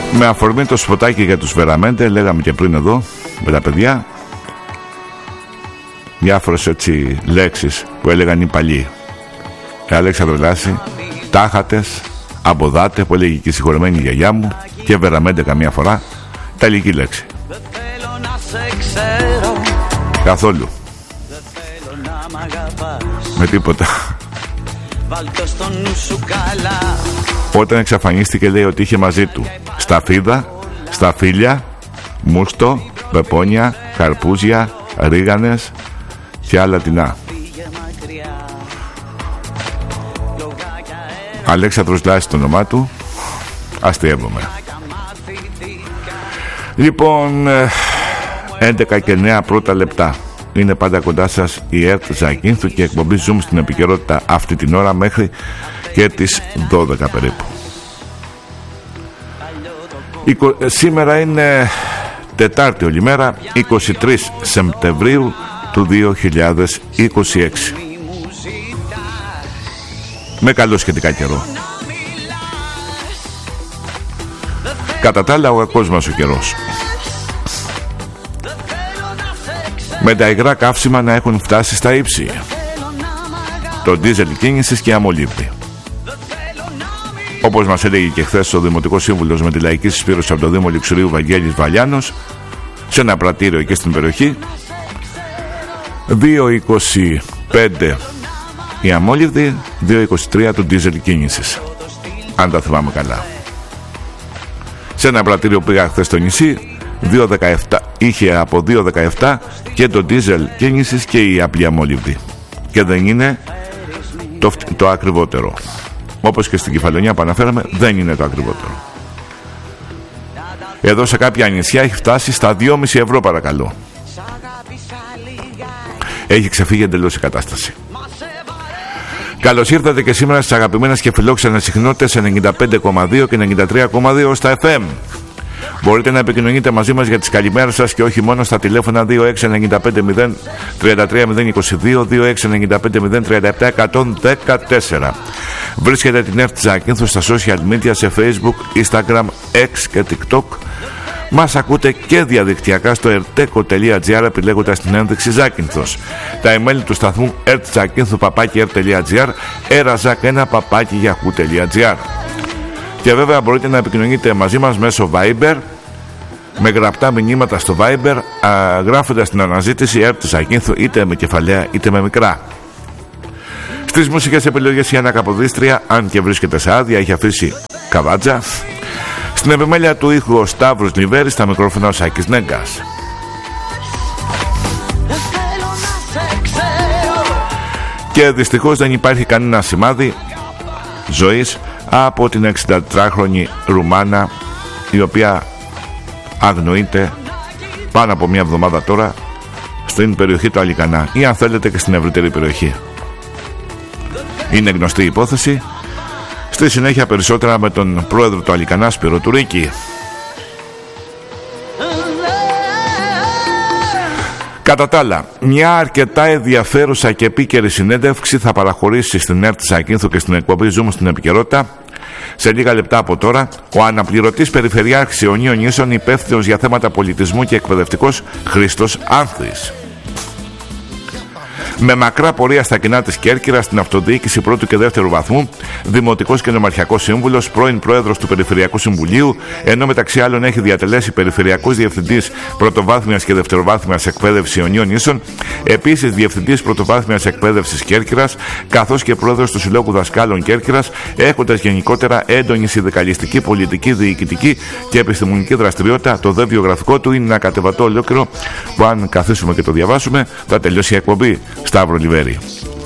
Με αφορμή το σποτάκι για τους Βεραμέντε, λέγαμε και πριν εδώ με τα παιδιά διάφορες έτσι λέξεις που έλεγαν οι παλιοί. Αλέξανδρο Λάση, τάχατες, αμποδάτε που έλεγε και η συγχωρεμένη γιαγιά μου, και Βεραμέντε καμιά φορά, ιταλική λέξη. Καθόλου. Με τίποτα. Όταν εξαφανίστηκε λέει ότι είχε μαζί του σταφίδα, σταφύλια, μούστο, πεπόνια, καρπούζια, ρίγανες και άλλα τεινά. Αλέξανδρος Λάσης το όνομά του. Αστείευομαι. Λοιπόν, 11 και 9 πρώτα λεπτά. Είναι πάντα κοντά σας η ΕΡΤ Ζακίνθου και εκπομπή Zoom στην επικαιρότητα αυτή την ώρα μέχρι και τις 12 περίπου. Σήμερα είναι Τετάρτη όλη μέρα, 23 Σεπτεμβρίου του 2026. Με καλό σχετικά καιρό. Κατά τα άλλα ο κόσμος ο καιρός. Με τα υγρά καύσιμα να έχουν φτάσει στα ύψη. Το ντίζελ κίνησης και αμολύβδη. Όπως μας έλεγε και χθες ο Δημοτικός Σύμβουλος με τη Λαϊκή Συσπήρωση από το Δήμο Λιξουρίου Βαγγέλης Βαλιάνος, σε ένα πρατήριο και στην περιοχή, 2,25 η αμόλυβδη, 2,23 το ντίζελ κίνησης, αν τα θυμάμαι καλά. Σε ένα πρατήριο που πήγα χθες στο νησί, 2,17, είχε από 2,17 και το ντίζελ κίνησης και η απλή αμόλυβδη, και δεν είναι το ακριβότερο. Όπως και στην Κεφαλονιά που αναφέραμε, δεν είναι το ακριβότερο. Εδώ σε κάποια νησιά έχει φτάσει στα 2,5 ευρώ παρακαλώ. Έχει ξεφύγει εντελώς η κατάσταση. Καλώς ήρθατε και σήμερα στις αγαπημένες και φιλόξενες συχνότητες 95,2 και 93,2 στα FM. Μπορείτε να επικοινωνείτε μαζί μας για τις καλημέρες σας και όχι μόνο στα τηλέφωνα 2695 033 022, 2695 037 114. Βρίσκετε την ΕΡΤ Ζακίνθου στα social media σε Facebook, Instagram, X και TikTok. Μας ακούτε και διαδικτυακά στο erteco.gr επιλέγοντας την ένδειξη Ζάκυνθος. Τα email του σταθμού ertzakinthu@er.gr, erazak1@yahoo.gr. Και βέβαια μπορείτε να επικοινωνείτε μαζί μας μέσω Viber, με γραπτά μηνύματα στο Viber, γράφοντας την αναζήτηση ΕΡΤ Ζακίνθου είτε με κεφαλαία είτε με μικρά. Στις μουσικές επιλογές η Άννα Καποδίστρια, αν και βρίσκεται σε άδεια, έχει αφήσει καβάτζα. Στην επιμέλεια του ήχου ο Σταύρος Λιβέρης, στα μικρόφωνα ο Σάκης Νέγκας. Και δυστυχώς δεν υπάρχει κανένα σημάδι ζωής από την 64χρονη Ρουμάνα, η οποία αγνοείται πάνω από μια εβδομάδα τώρα στην περιοχή του Αλικανά, ή αν θέλετε και στην ευρύτερη περιοχή. Είναι γνωστή η υπόθεση. Στη συνέχεια περισσότερα με τον πρόεδρο του Αλικανά, Σπύρο Τουρίκη. Κατά τα άλλα, μια αρκετά ενδιαφέρουσα και επίκαιρη συνέντευξη θα παραχωρήσει στην ΕΡΤ Ζακίνθου και στην εκπομπή Zoom στην επικαιρότητα σε λίγα λεπτά από τώρα ο αναπληρωτής Περιφερειάρχης Ιωνίων Νήσων, υπεύθυνος για θέματα πολιτισμού και εκπαιδευτικός, Χρήστος Άνθης. Με μακρά πορεία στα κοινά της Κέρκυρας, στην αυτοδιοίκηση πρώτου και δεύτερου βαθμού, δημοτικός και νομαρχιακός σύμβουλος, πρώην πρόεδρος του Περιφερειακού Συμβουλίου, ενώ μεταξύ άλλων έχει διατελέσει περιφερειακός διευθυντής πρωτοβάθμιας και δευτεροβάθμιας εκπαίδευσης Ιωνίων Νήσων, επίσης διευθυντής πρωτοβάθμιας εκπαίδευσης Κέρκυρας, καθώς και πρόεδρος του Συλλόγου Δασκάλων Κέρκυρας, έχοντας γενικότερα έντονη συνδικαλιστική, πολιτική, διοικητική και επιστημονική δραστηριότητα. Το δε βιογραφικό του είναι ένα κατεβατό ολόκληρο που, αν καθίσουμε και το διαβάσουμε, θα τελειώσει η εκπομπή. Σταύρο Λιβέρη.